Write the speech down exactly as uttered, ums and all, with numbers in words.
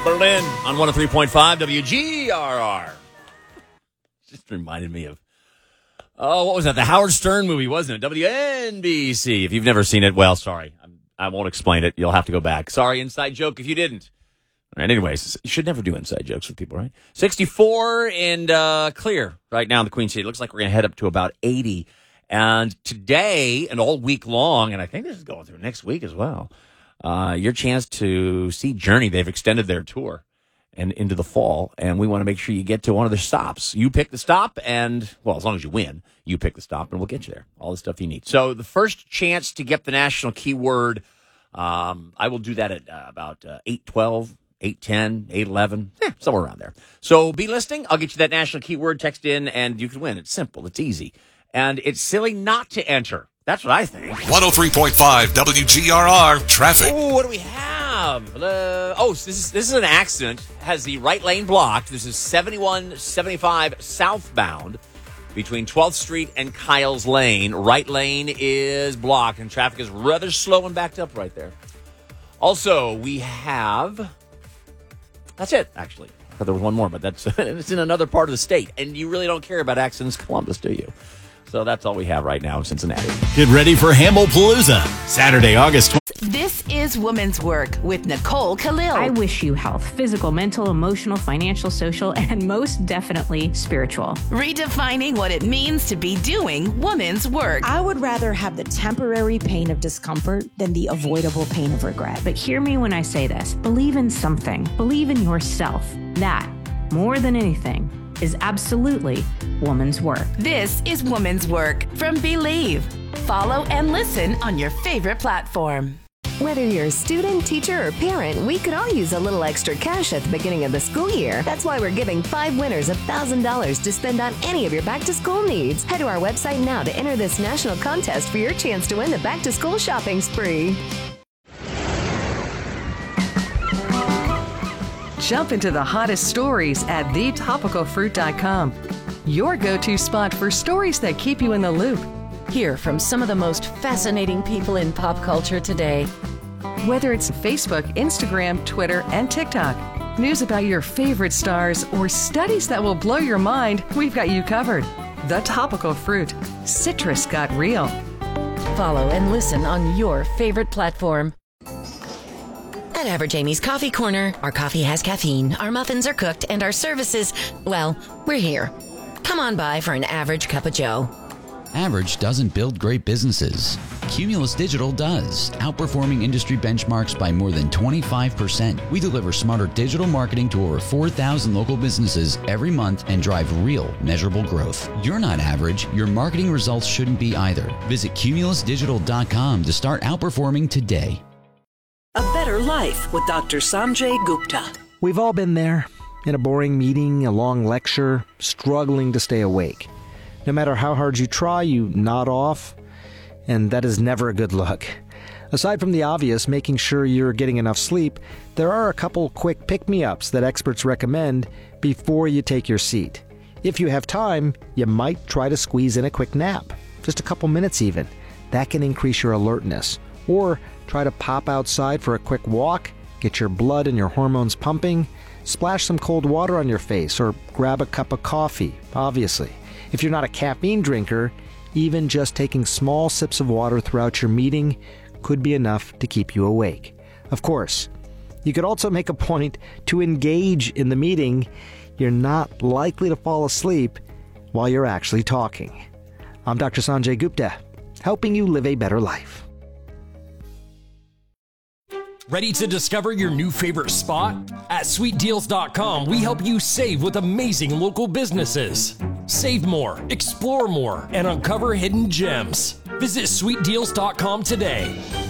Berlin on one oh three point five W G R R. Just reminded me of, oh, what was that? The Howard Stern movie, wasn't it? W N B C. If you've never seen it, well, sorry. I'm, I won't explain it. You'll have to go back. Sorry, inside joke if you didn't. All right, anyways, you should never do inside jokes with people, right? sixty-four and uh, clear right now in the Queen City. It looks like we're going to head up to about eighty. And today and all week long, and I think this is going through next week as well, uh, your chance to see Journey. They've extended their tour and into the fall, and we want to make sure you get to one of their stops. You pick the stop, and, well, as long as you win, you pick the stop, and we'll get you there. All the stuff you need. So the first chance to get the national keyword, um, I will do that at uh, about uh, eight twelve, eight ten, eight eleven, eh, somewhere around there. So be listening. I'll get you that national keyword. Text in, and you can win. It's simple. It's easy. And it's silly not to enter. That's what I think. one oh three point five W G R R traffic. Oh, what do we have? Uh, oh, so this is this is an accident. Has the right lane blocked. This is seventy-one seventy-five southbound between twelfth Street and Kyles Lane. Right lane is blocked, and traffic is rather slow and backed up right there. Also, we have... That's it, actually. I thought there was one more, but that's it's in another part of the state. And you really don't care about accidents, Columbus, do you? So that's all we have right now in Cincinnati. Get ready for Hamel-Palooza, Saturday, August twentieth. This is Women's Work with Nicole Khalil. I wish you health, physical, mental, emotional, financial, social, and most definitely spiritual. Redefining what it means to be doing women's work. I would rather have the temporary pain of discomfort than the avoidable pain of regret. But hear me when I say this. Believe in something. Believe in yourself. That, more than anything, is absolutely woman's work. This is Woman's Work from Believe. Follow and listen on your favorite platform. Whether you're a student, teacher, or parent, we could all use a little extra cash at the beginning of the school year. That's why we're giving five winners one thousand dollars to spend on any of your back-to-school needs. Head to our website now to enter this national contest for your chance to win the back-to-school shopping spree. Jump into the hottest stories at the topical fruit dot com. Your go-to spot for stories that keep you in the loop. Hear from some of the most fascinating people in pop culture today. Whether it's Facebook, Instagram, Twitter, and TikTok, news about your favorite stars, or studies that will blow your mind, we've got you covered. The Topical Fruit. Citrus got real. Follow and listen on your favorite platform. At Average Amy's Coffee Corner, our coffee has caffeine, our muffins are cooked, and our services, well, we're here. Come on by for an average cup of joe. Average doesn't build great businesses. Cumulus Digital does, outperforming industry benchmarks by more than twenty-five percent. We deliver smarter digital marketing to over four thousand local businesses every month and drive real, measurable growth. You're not average. Your marketing results shouldn't be either. Visit cumulus digital dot com to start outperforming today. A Better Life with Doctor Sanjay Gupta. We've all been there. In a boring meeting, a long lecture, struggling to stay awake. No matter how hard you try, you nod off, and that is never a good look. Aside from the obvious, making sure you're getting enough sleep, there are a couple quick pick-me-ups that experts recommend before you take your seat. If you have time, you might try to squeeze in a quick nap, just a couple minutes even. That can increase your alertness. Or try to pop outside for a quick walk, get your blood and your hormones pumping, splash some cold water on your face, or grab a cup of coffee, obviously. If you're not a caffeine drinker, even just taking small sips of water throughout your meeting could be enough to keep you awake. Of course, you could also make a point to engage in the meeting. You're not likely to fall asleep while you're actually talking. I'm Doctor Sanjay Gupta, helping you live a better life. Ready to discover your new favorite spot? At sweet deals dot com, we help you save with amazing local businesses. Save more, explore more, and uncover hidden gems. Visit sweet deals dot com today.